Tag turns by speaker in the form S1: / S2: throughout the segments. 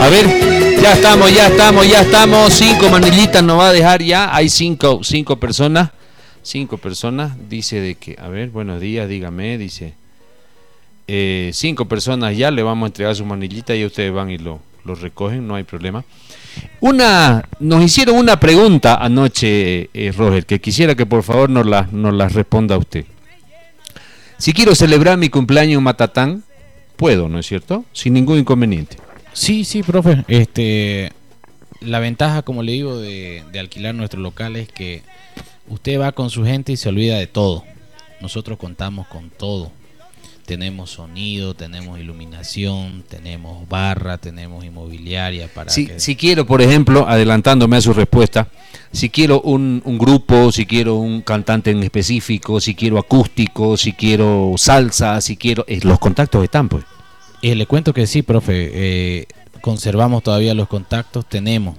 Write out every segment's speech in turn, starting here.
S1: A ver, ya estamos. 5 manillitas nos va a dejar ya. Hay 5 personas. 5 personas. Dice de que, a ver, buenos días, dígame, dice. 5 personas ya le vamos a entregar su manillita y ustedes van y lo recogen, no hay problema. Nos hicieron una pregunta anoche, Roger, que quisiera que por favor nos la responda usted. Si quiero celebrar mi cumpleaños en Matatán, puedo, ¿no es cierto? Sin ningún inconveniente.
S2: Sí, profe. La ventaja, como le digo, de alquilar nuestro local es que usted va con su gente y se olvida de todo. Nosotros contamos con todo. Tenemos sonido, tenemos iluminación, tenemos barra, tenemos inmobiliaria para
S1: si quiero, por ejemplo, adelantándome a su respuesta, si quiero un grupo, si quiero un cantante en específico, si quiero acústico, si quiero salsa, si quiero... los contactos están, pues.
S2: Le cuento que sí, profe. Conservamos todavía los contactos, tenemos.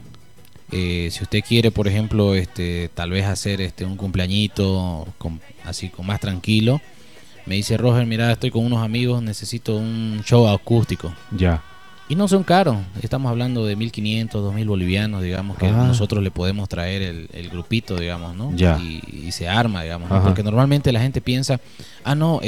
S2: Si usted quiere, por ejemplo, tal vez hacer un cumpleañito así con más tranquilo, me dice Roger, mira, estoy con unos amigos, necesito un show acústico.
S1: Ya.
S2: Y no son caros, estamos hablando de 1.500, 2.000 bolivianos, digamos, que nosotros le podemos traer el grupito, digamos, ¿no?
S1: Ya.
S2: Y se arma, digamos, ¿no? Porque normalmente la gente piensa, no,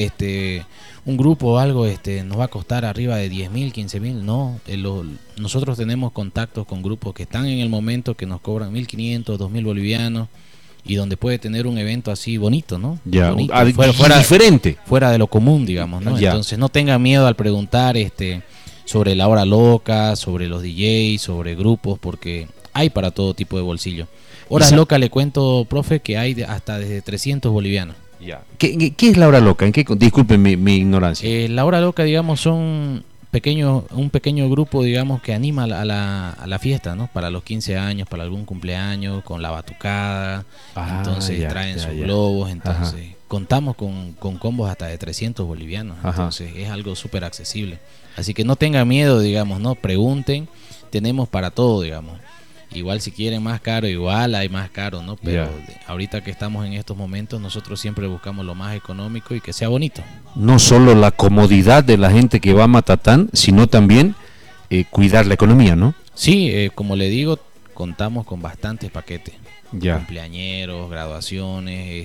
S2: un grupo o algo nos va a costar arriba de 10.000, 15.000. No, nosotros tenemos contactos con grupos que están en el momento que nos cobran 1.500, 2.000 bolivianos. Y donde puede tener un evento así bonito, ¿no?
S1: Ya,
S2: bonito,
S1: fuera diferente.
S2: Fuera de lo común, digamos, ¿no?
S1: Ya.
S2: Entonces no tenga miedo al preguntar sobre la hora loca, sobre los DJs, sobre grupos, porque hay para todo tipo de bolsillo. Horas locas, le cuento, profe, que hay hasta desde 300 bolivianos.
S1: Ya. ¿Qué es la hora loca? Disculpen mi ignorancia.
S2: La hora loca, digamos, son un pequeño grupo, digamos, que anima a la fiesta, ¿no? Para los 15 años, para algún cumpleaños, con la batucada. Entonces traen sus globos. Entonces contamos con combos hasta de 300 bolivianos. Entonces es algo súper accesible. Así que no tengan miedo, digamos, ¿no? Pregunten, tenemos para todo, digamos. Igual si quieren más caro, igual hay más caro, ¿no? Pero ahorita que estamos en estos momentos, nosotros siempre buscamos lo más económico y que sea bonito.
S1: No solo la comodidad de la gente que va a Matatán, sino también cuidar la economía, ¿no?
S2: Sí, como le digo, contamos con bastantes paquetes.
S1: Ya.
S2: Cumpleañeros, graduaciones,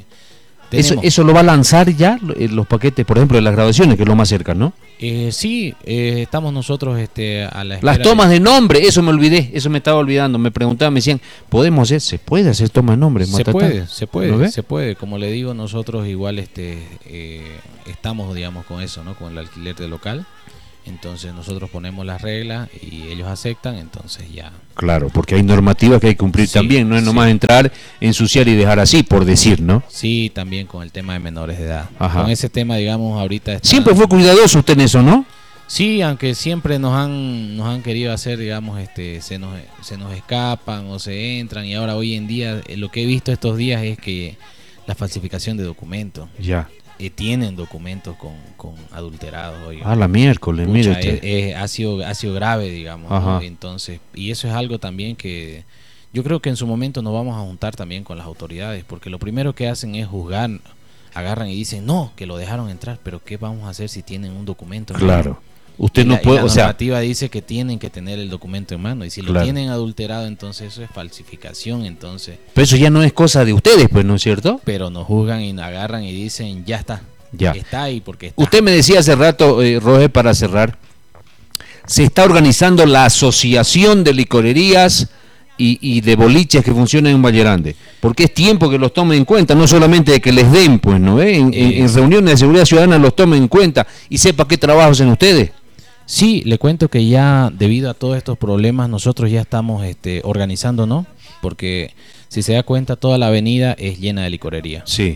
S1: Eso lo va a lanzar ya los paquetes, por ejemplo, de las graduaciones, que es lo más cerca, ¿no?
S2: Sí, estamos nosotros a la espera.
S1: Las tomas de nombre, eso me olvidé, eso me estaba olvidando. Me preguntaban, me decían, ¿se puede hacer toma de nombre?
S2: Se puede. Como le digo, nosotros igual estamos, digamos, con eso, ¿no? Con el alquiler del local. Entonces nosotros ponemos las reglas y ellos aceptan, entonces ya.
S1: Claro, porque hay normativas que hay que cumplir también, no es nomás entrar, ensuciar y dejar así, por decir, ¿no?
S2: Sí, también con el tema de menores de edad. Con ese tema, digamos, ahorita
S1: Siempre fue cuidadoso usted en eso, ¿no?
S2: Sí, aunque siempre nos han querido hacer, digamos, se nos escapan o se entran, y ahora hoy en día lo que he visto estos días es que la falsificación de documentos.
S1: Ya.
S2: Tienen documentos con adulterados.
S1: Oiga. La miércoles, mire usted.
S2: Ha sido grave, digamos, ¿no? Entonces, y eso es algo también que yo creo que en su momento nos vamos a juntar también con las autoridades, porque lo primero que hacen es juzgar, agarran y dicen, no, que lo dejaron entrar, pero ¿qué vamos a hacer si tienen un documento?
S1: Claro. Usted no puede,
S2: la normativa dice que tienen que tener el documento en mano, y si lo tienen adulterado, entonces eso es falsificación, entonces.
S1: Pero eso ya no es cosa de ustedes, pues, ¿no es cierto?
S2: Pero nos juzgan y agarran y dicen, ya está. Está ahí porque está.
S1: Usted me decía hace rato, Roger, para cerrar, se está organizando la asociación de licorerías y de boliches que funcionan en Valle Grande, porque es tiempo que los tomen en cuenta, no solamente de que les den, pues, ¿no? En reuniones de seguridad ciudadana los tomen en cuenta y sepa qué trabajo hacen ustedes.
S2: Sí, le cuento que ya debido a todos estos problemas nosotros ya estamos organizándonos, porque si se da cuenta toda la avenida es llena de licorería.
S1: Sí.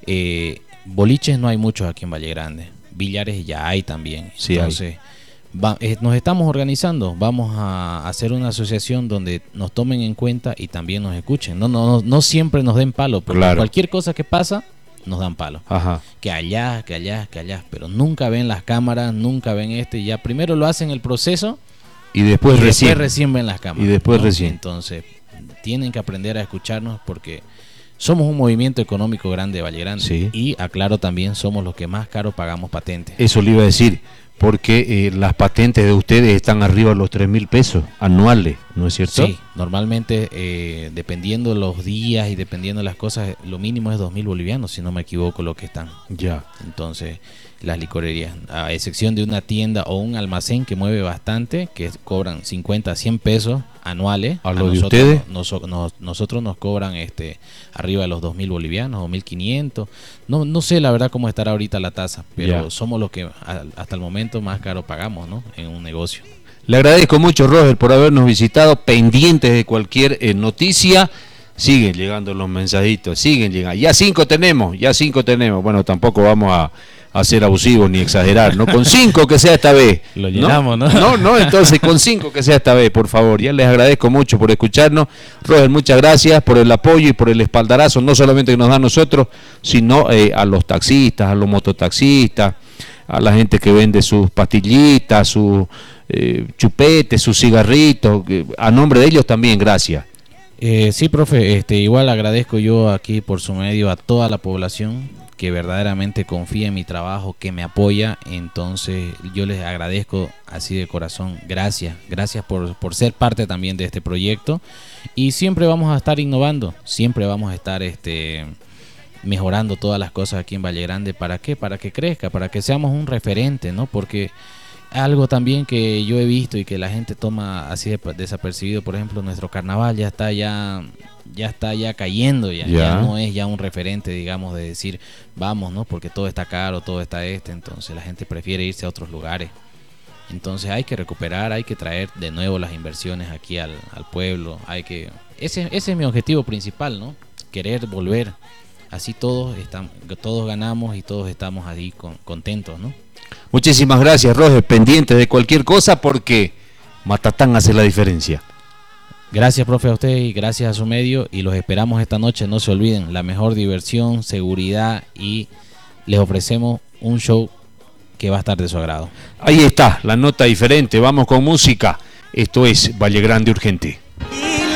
S2: Boliches no hay muchos aquí en Valle Grande, billares ya hay también.
S1: Sí,
S2: entonces nos estamos organizando, vamos a hacer una asociación donde nos tomen en cuenta y también nos escuchen. No siempre nos den palo, porque cualquier cosa que pasa nos dan palo. Que allá, pero nunca ven las cámaras, nunca ven ya primero lo hacen el proceso
S1: y después
S2: recién ven las cámaras.
S1: Y después recién.
S2: Entonces, tienen que aprender a escucharnos, porque somos un movimiento económico grande de Valle Grande.
S1: Sí.
S2: Y aclaro también, somos los que más caro pagamos patentes.
S1: Eso le iba a decir, porque las patentes de ustedes están arriba de los 3.000 pesos anuales, ¿no es cierto?
S2: Sí, normalmente dependiendo los días y dependiendo las cosas, lo mínimo es 2.000 bolivianos, si no me equivoco, lo que están.
S1: Ya.
S2: Entonces, las licorerías, a excepción de una tienda o un almacén que mueve bastante, que cobran 50, 100 pesos anuales.
S1: ¿A lo de ustedes?
S2: Nosotros nos cobran arriba de los 2.000 bolivianos o 1.500. No sé la verdad cómo estará ahorita la tasa, pero somos los que hasta el momento más caro pagamos, ¿no? En un negocio.
S1: Le agradezco mucho, Roger, por habernos visitado, pendientes de cualquier noticia. Siguen llegando los mensajitos, siguen llegando. Ya cinco tenemos. Bueno, tampoco vamos a ser abusivos ni exagerar, ¿no? Con 5 que sea esta vez.
S2: Lo llenamos, ¿no?
S1: No, entonces con 5 que sea esta vez, por favor. Ya les agradezco mucho por escucharnos. Roger, muchas gracias por el apoyo y por el espaldarazo, no solamente que nos da a nosotros, sino a los taxistas, a los mototaxistas, a la gente que vende sus pastillitas, sus chupetes, sus cigarritos. A nombre de ellos también, gracias.
S2: Sí, profe, igual agradezco yo aquí por su medio a toda la población que verdaderamente confía en mi trabajo, que me apoya. Entonces yo les agradezco así de corazón, gracias por ser parte también de este proyecto, y siempre vamos a estar innovando, siempre vamos a estar mejorando todas las cosas aquí en Valle Grande. ¿Para qué? Para que crezca, para que seamos un referente, ¿no? Porque algo también que yo he visto y que la gente toma así desapercibido, por ejemplo, nuestro carnaval ya está cayendo, ya no es ya un referente, digamos, de decir vamos, ¿no? Porque todo está caro, todo está entonces la gente prefiere irse a otros lugares. Entonces hay que recuperar, hay que traer de nuevo las inversiones aquí al pueblo, ese es mi objetivo principal, ¿no? Querer volver, así todos ganamos y todos estamos ahí contentos, ¿no?
S1: Muchísimas gracias, Roger, pendientes de cualquier cosa porque Matatán hace la diferencia.
S2: Gracias, profe, a usted y gracias a su medio, y los esperamos esta noche. No se olviden, la mejor diversión, seguridad, y les ofrecemos un show que va a estar de su agrado.
S1: Ahí está, la nota diferente. Vamos con música. Esto es Valle Grande Urgente.